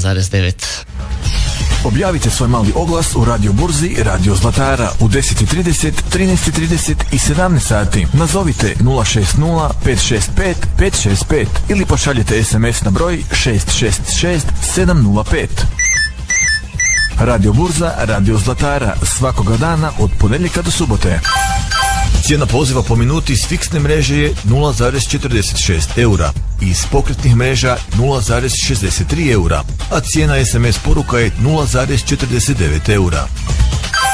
8,9. Objavite svoj mali oglas u Radio Burzi, Radio Zlatara u 10:30, 13:30 i 17 sati. Nazovite 060 565 565 ili pošaljite SMS na broj 666 705. Radio Burza, Radio Zlatara, svakoga dana od ponedjeljka do subote. Cijena poziva po minuti s fiksne mreže je 0,46 eura i iz pokretnih mreža 0,63 eura, a cijena SMS poruka je 0,49 eura.